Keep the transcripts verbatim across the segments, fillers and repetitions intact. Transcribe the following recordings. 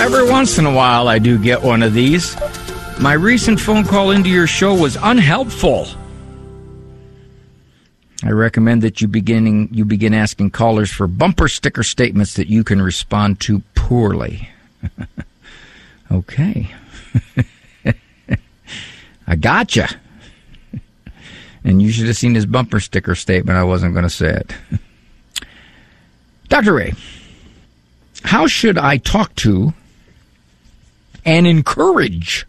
Every once in a while, I do get one of these. My recent phone call into your show was unhelpful. I recommend that you beginning you begin asking callers for bumper sticker statements that you can respond to poorly. Okay. I gotcha. And you should have seen his bumper sticker statement. I wasn't going to say it. Doctor Ray, how should I talk to and encourage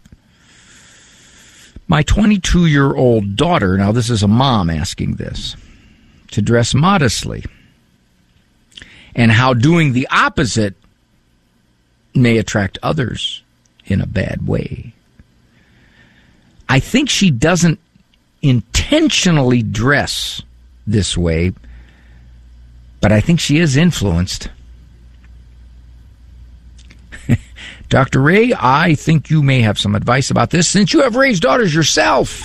my twenty-two-year-old daughter, now this is a mom asking this, to dress modestly, and how doing the opposite may attract others in a bad way? I think she doesn't intentionally dress this way, but I think she is influenced. Doctor Ray, I think you may have some advice about this since you have raised daughters yourself.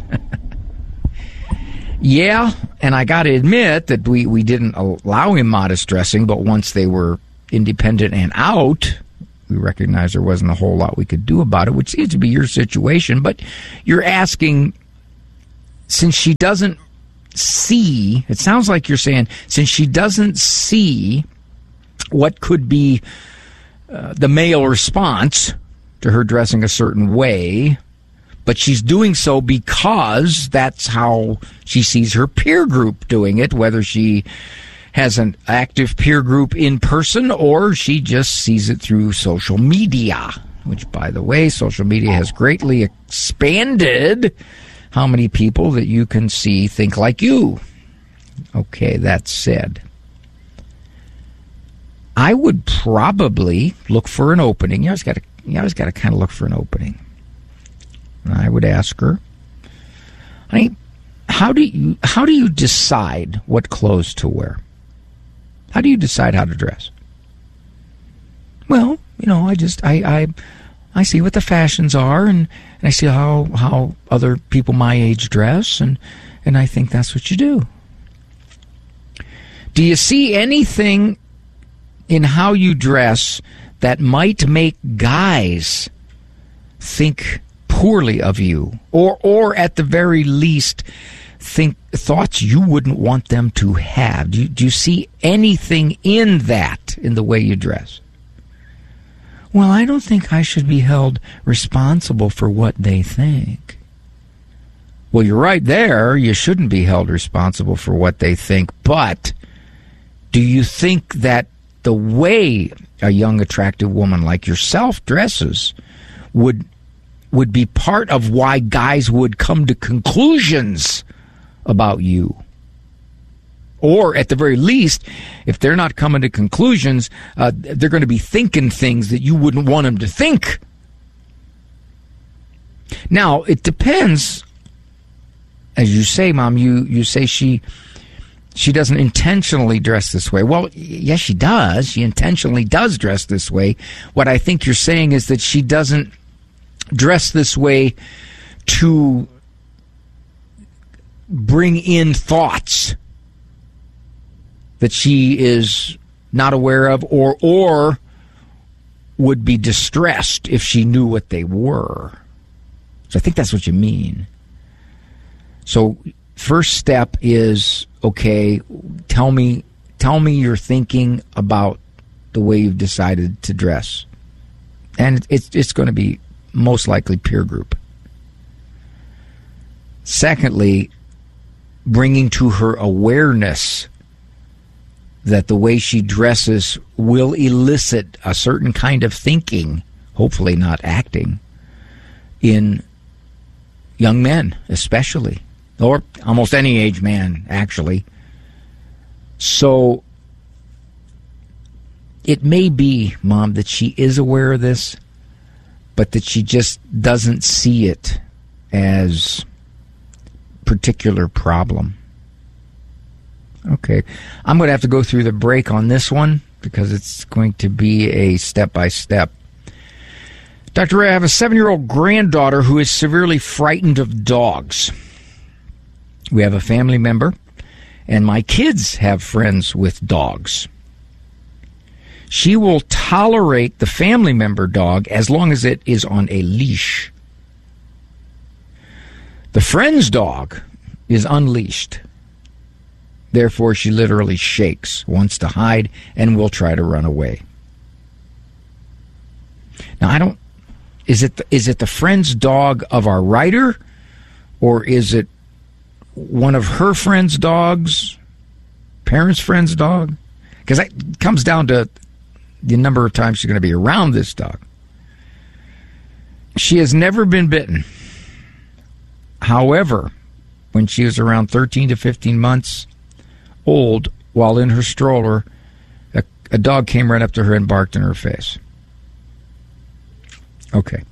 Yeah, and I got to admit that we, we didn't allow immodest dressing, but once they were independent and out, we recognized there wasn't a whole lot we could do about it, which seems to be your situation. But you're asking, since she doesn't see, it sounds like you're saying, since she doesn't see what could be Uh, the male response to her dressing a certain way, but she's doing so because that's how she sees her peer group doing it, whether she has an active peer group in person or she just sees it through social media, which, by the way, social media has greatly expanded how many people that you can see think like you. Okay, that said, I would probably look for an opening. You always got to, you always got to kind of look for an opening. And I would ask her, "Honey, how do you how do you decide what clothes to wear? How do you decide how to dress?" "Well, you know, I just I I, I see what the fashions are, and, and I see how how other people my age dress, and and I think that's what you do." "Do you see anything in how you dress that might make guys think poorly of you, or or at the very least think thoughts you wouldn't want them to have? Do you, do you see anything in that, in the way you dress?" "Well, I don't think I should be held responsible for what they think." Well, you're right there. You shouldn't be held responsible for what they think, but do you think that the way a young, attractive woman like yourself dresses would would be part of why guys would come to conclusions about you? Or at the very least, if they're not coming to conclusions, uh, they're going to be thinking things that you wouldn't want them to think. Now, it depends. As you say, Mom, you, you say she... She doesn't intentionally dress this way. Well, yes, she does. She intentionally does dress this way. What I think you're saying is that she doesn't dress this way to bring in thoughts that she is not aware of, or or would be distressed if she knew what they were. So I think that's what you mean. So first step is, okay, tell me tell me your thinking about the way you've decided to dress. And it's it's going to be most likely peer group. Secondly, bringing to her awareness that the way she dresses will elicit a certain kind of thinking, hopefully not acting, in young men especially, or almost any age man, actually. So it may be, Mom, that she is aware of this, but that she just doesn't see it as a particular problem. Okay. I'm going to have to go through the break on this one because it's going to be a step-by-step. Doctor Ray, I have a seven-year-old granddaughter who is severely frightened of dogs. We have a family member, and my kids have friends with dogs. She will tolerate the family member dog as long as it is on a leash. The friend's dog is unleashed. Therefore, she literally shakes, wants to hide, and will try to run away. Now, I don't... Is it the, is it the friend's dog of our writer? Or is it one of her friend's dogs? Parents' friend's dog? Because that comes down to the number of times she's going to be around this dog. She has never been bitten. However, when she was around thirteen to fifteen months old, while in her stroller, a, a dog came right up to her and barked in her face. Okay.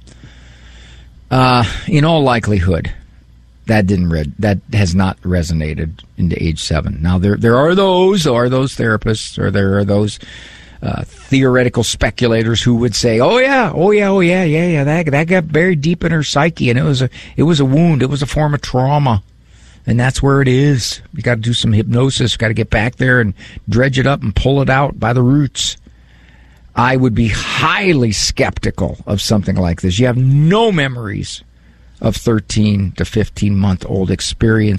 Uh, in all likelihood, that didn't read that has not resonated into age seven. Now there there are those, or are those therapists, or there are those uh, theoretical speculators who would say, "Oh yeah, oh yeah, oh yeah, yeah, yeah, that that got buried deep in her psyche, and it was a it was a wound, it was a form of trauma, and that's where it is. You got to do some hypnosis, got to get back there and dredge it up and pull it out by the roots." I would be highly skeptical of something like this. You have no memories of thirteen to fifteen month old experience